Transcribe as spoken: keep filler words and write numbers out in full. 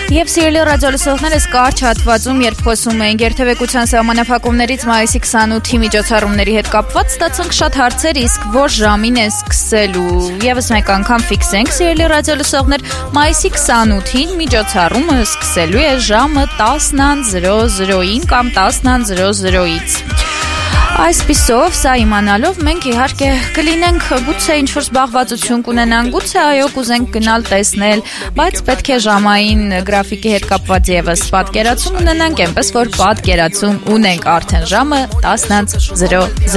Եվ սիրելի ռադիոլսողներ, այս կարճ հատվածում, երբ խոսում էինք երթևեկության սահմանափակումներից մայիսի քսանութի միջոցառումների հետ կապված, ստացանք շատ հարցեր, իսկ որ ժամին է սկսելու։ Եվս մեկ անգամ ֆիքսենք, սիրելի ռադիոլսողներ, մայիսի քսանութին միջոցառումը սկսելու է ժամը տասն կամ տասն Այսպիսով, սա իմանալով, մենք իհարկե կլինենք գուցե ինչ-որ զբաղվածություն կունենանք, գուցե այո կուզենք գնալ տեսնել, բայց պետք է ժամային գրաֆիկի հետ կապված ևս պատկերացում ունենանք, այնպես որ պատկերացում ունենք արդեն ժամը տասն